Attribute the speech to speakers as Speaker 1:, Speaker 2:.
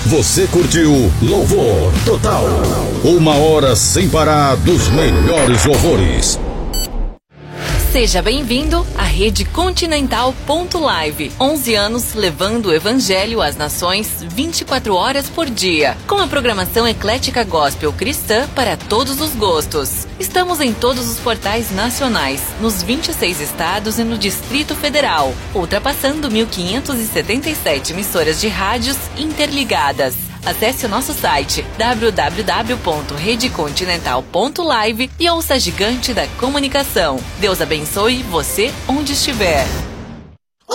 Speaker 1: Você curtiu Louvor Total. 1 hora sem parar dos melhores louvores.
Speaker 2: Seja bem-vindo à Rede Continental Live. 11 anos levando o Evangelho às nações 24 horas por dia, com a programação eclética gospel cristã para todos os gostos. Estamos em todos os portais nacionais, nos 26 estados e no Distrito Federal, ultrapassando 1.577 emissoras de rádios interligadas. Acesse o nosso site www.redecontinental.live e ouça a gigante da comunicação. Deus abençoe você onde estiver.